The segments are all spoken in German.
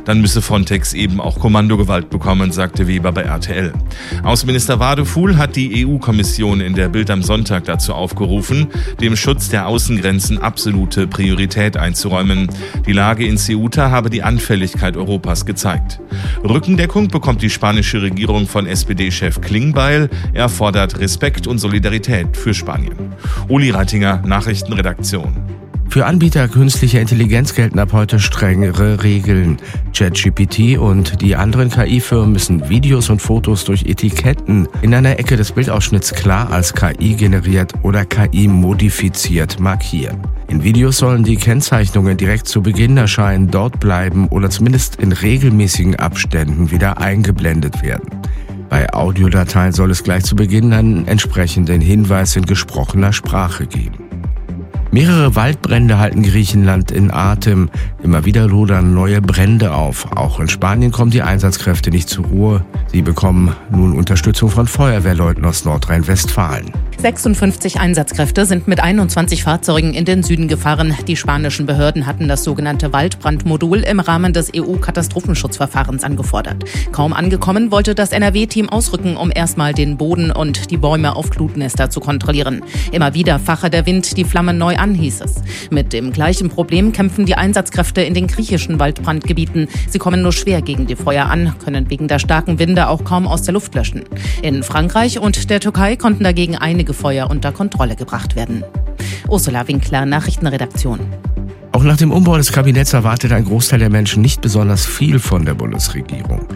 Dann müsse Frontex eben auch Kommandogewalt bekommen, sagte Weber bei RTL. Außenminister Wadefuhl hat die EU-Kommission in der Bild am Sonntag dazu aufgerufen, dem Schutz der Außengrenzen absolute Priorität einzuräumen. Die Lage in Ceuta habe die Anfälligkeit Europas gezeigt. Rückendeckung bekommt die spanische Regierung von SPD-Chef Klingbeil. Er fordert Respekt und Solidarität für Spanien. Uli Reitinger, Nachrichtenredaktion. Für Anbieter künstlicher Intelligenz gelten ab heute strengere Regeln. ChatGPT und die anderen KI-Firmen müssen Videos und Fotos durch Etiketten in einer Ecke des Bildausschnitts klar als KI generiert oder KI modifiziert markieren. In Videos sollen die Kennzeichnungen direkt zu Beginn erscheinen, dort bleiben oder zumindest in regelmäßigen Abständen wieder eingeblendet werden. Bei Audiodateien soll es gleich zu Beginn einen entsprechenden Hinweis in gesprochener Sprache geben. Mehrere Waldbrände halten Griechenland in Atem. Immer wieder lodern neue Brände auf. Auch in Spanien kommen die Einsatzkräfte nicht zur Ruhe. Sie bekommen nun Unterstützung von Feuerwehrleuten aus Nordrhein-Westfalen. 56 Einsatzkräfte sind mit 21 Fahrzeugen in den Süden gefahren. Die spanischen Behörden hatten das sogenannte Waldbrandmodul im Rahmen des EU-Katastrophenschutzverfahrens angefordert. Kaum angekommen, wollte das NRW-Team ausrücken, um erstmal den Boden und die Bäume auf Glutnester zu kontrollieren. Immer wieder fache der Wind die Flammen neu an, hieß es. Mit dem gleichen Problem kämpfen die Einsatzkräfte in den griechischen Waldbrandgebieten. Sie kommen nur schwer gegen die Feuer an, können wegen der starken Winde auch kaum aus der Luft löschen. In Frankreich und der Türkei konnten dagegen einige Feuer unter Kontrolle gebracht werden. Ursula Winkler, Nachrichtenredaktion. Auch nach dem Umbau des Kabinetts erwartet ein Großteil der Menschen nicht besonders viel von der Bundesregierung.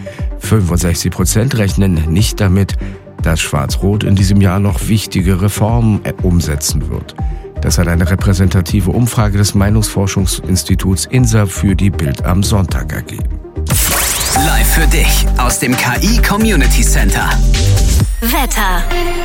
65% rechnen nicht damit, dass Schwarz-Rot in diesem Jahr noch wichtige Reformen umsetzen wird. Das hat eine repräsentative Umfrage des Meinungsforschungsinstituts INSA für die Bild am Sonntag ergeben. Live für dich aus dem KI Community Center. Wetter.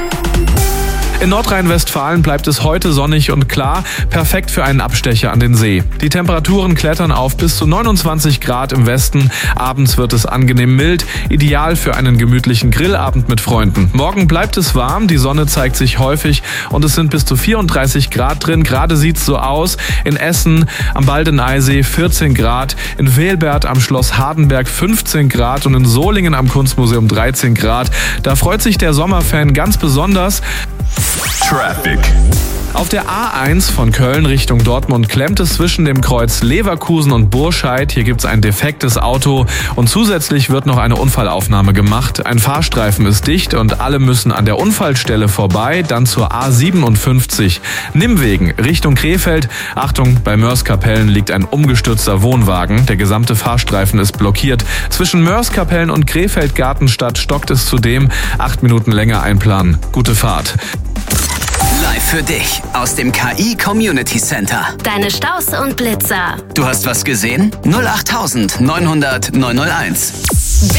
In Nordrhein-Westfalen bleibt es heute sonnig und klar, perfekt für einen Abstecher an den See. Die Temperaturen klettern auf bis zu 29 Grad im Westen. Abends wird es angenehm mild, ideal für einen gemütlichen Grillabend mit Freunden. Morgen bleibt es warm, die Sonne zeigt sich häufig und es sind bis zu 34 Grad drin. Gerade sieht's so aus. In Essen am Baldeneysee 14 Grad, in Velbert am Schloss Hardenberg 15 Grad und in Solingen am Kunstmuseum 13 Grad. Da freut sich der Sommerfan ganz besonders. Traffic. Auf der A1 von Köln Richtung Dortmund klemmt es zwischen dem Kreuz Leverkusen und Burscheid. Hier gibt es ein defektes Auto und zusätzlich wird noch eine Unfallaufnahme gemacht. Ein Fahrstreifen ist dicht und alle müssen an der Unfallstelle vorbei, dann zur A57. Nimmwegen Richtung Krefeld. Achtung, bei Moerskapellen liegt ein umgestürzter Wohnwagen. Der gesamte Fahrstreifen ist blockiert. Zwischen Moerskapellen und Krefeld-Gartenstadt stockt es zudem. 8 Minuten länger einplanen. Gute Fahrt. Live für dich aus dem KI Community Center. Deine Staus und Blitzer. Du hast was gesehen? 08900 901.